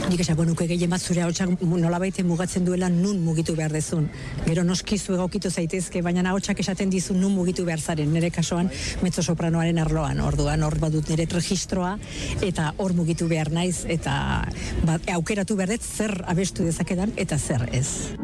nik esango nuke gehien bat zure ahotsak nolabait mugatzen duela nun mugitu behar dezun. Gero noski zu egokitu zaitezke, baina ahotsak esaten dizu nun mugitu behar zaren, nire kasuan mezzosopranoaren arloan, orduan hor badut nire registroa, eta hor mugitu behar naiz, eta aukeratu behar dut zer abestu dezakedan, eta zer ez.